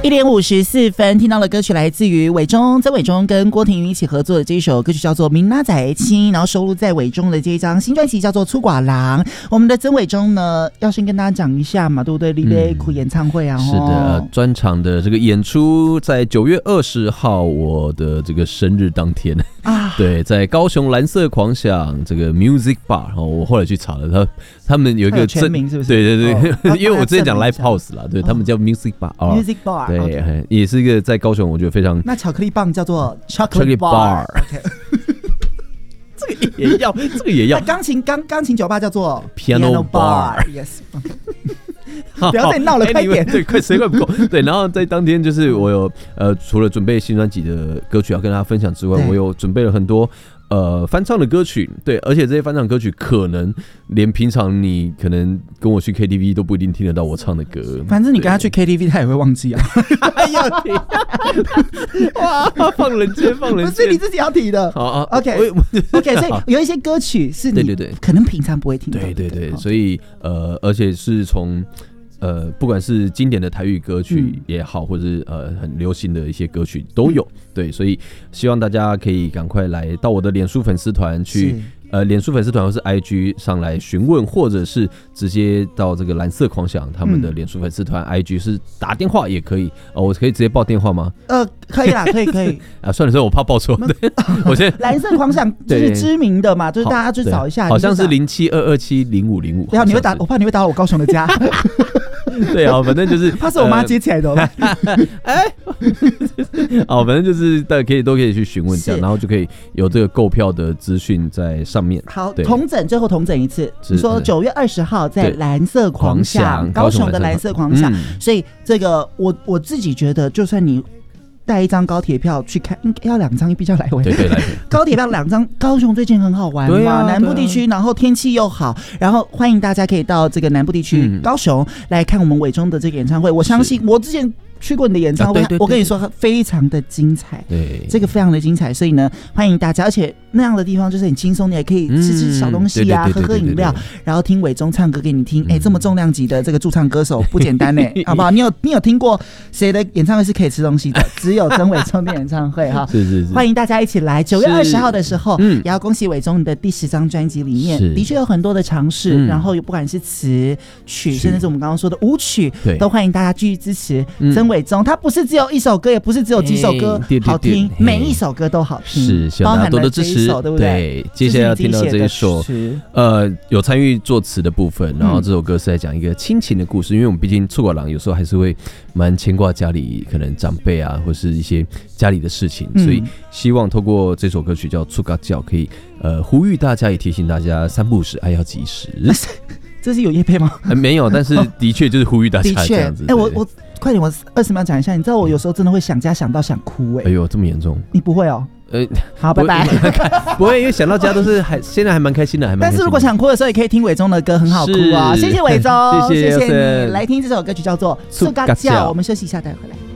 1点54分，听到的歌曲来自于曾伟忠跟郭婷云一起合作的这一首歌曲叫做《明仔载亲》，然后收录在伟忠的这一张新专辑叫做《出寡郎》。我们的曾伟忠呢，要先跟大家讲一下嘛，对不对？立杯苦演唱会啊， 是的，专场的这个演出在9月20号，我的这个生日当天啊，对，在高雄蓝色狂想这个 Music Bar， 然后我后来去查了，他们有一个全名是不是？ 对对对，因为我之前讲 Live House 啦，对他们叫 Music Bar，Music Bar。 对，也是一个在高雄，我觉得非常。 那巧克力棒叫做 Chocolate Bar， 这个也要，这个也要。 钢琴酒吧叫做 Piano Bar，Yes。 不要再闹了，快点！ 对，时间快不够。对，然后在当天就是我有除了准备新专辑的歌曲要跟大家分享之外，我有准备了很多翻唱的歌曲，对，而且这些翻唱歌曲可能连平常你可能跟我去 KTV 都不一定听得到我唱的歌。 反正你跟他去 KTV 他也会忘记啊。 要提哇，放冷箭，不是你自己要提的。好 ，OK， 所以有一些歌曲是你对可能平常不会听到的。 对，所以而且是从。不管是经典的台语歌曲也好，或者是很流行的一些歌曲都有，对，所以希望大家可以赶快来到我的脸书粉丝团去，脸书粉丝团或是 IG 上来询问，或者是直接到这个蓝色狂想他们的脸书粉丝团，IG 是打电话也可以，我可以直接报电话吗？ 可以啦，可以啊，算了，我怕报错，我先蓝色狂想就是知名的嘛，就是大家去找一下， 好像是072270505， 然后我怕你会打到我高雄的家。 对啊，反正就是怕是我妈接起来的。 反正就是大家都可以去询问这样，然后就可以有这个购票的资讯在上面。 好，最后统整一次，你说9月20号在蓝色狂想，高雄的蓝色狂想，所以这个我自己觉得，就算你带一张高铁票去看，要2张比较来回。 对，来回高铁票2张，高雄最近很好玩嘛，南部地区，然后天气又好，然后欢迎大家可以到这个南部地区高雄来看我们伟忠的这个演唱会。我相信我之前去过你的演唱会，我跟你说非常的精彩，对，这个非常的精彩，所以呢，欢迎大家，而且那样的地方就是很轻松，你也可以吃小东西啊，喝饮料，然后听伟忠唱歌给你听。这么重量级的这个驻唱歌手不简单呢，好不好？你有听过谁的演唱会是可以吃东西的？只有曾伟忠的演唱会哈，是，欢迎大家一起来。9月20号的时候，也要恭喜伟忠你的第10张专辑里面的确有很多的尝试，然后不管是词曲，甚至是我们刚刚说的舞曲，都欢迎大家继续支持曾伟忠。他不是只有一首歌，也不是只有几首歌好听，每一首歌都好听， 是希望大家多多支持，对不对？接下来要听到这一首，有参与作词的部分，然后这首歌是在讲一个亲情的故事，因为我们毕竟出国郎有时候还是会蛮牵挂家里可能长辈啊，或是一些家里的事情，所以希望透过这首歌曲叫《出嘎叫》，可以呼吁大家，也提醒大家3不5时，爱要及时。 这是有业配吗？ 没有，但是的确就是呼吁大家这样子。 我快点，我20秒讲一下。你知道我有时候真的会想家想到想哭哎呦，这么严重？ 你不会哦？好，拜拜。 不会，因为想到家都是现在还蛮开心的， 但是如果想哭的时候，也可以听伟忠的歌，很好哭啊。谢谢伟忠，谢谢你。来听这首歌曲叫做《出嘎叫》，我们休息一下，待会回来。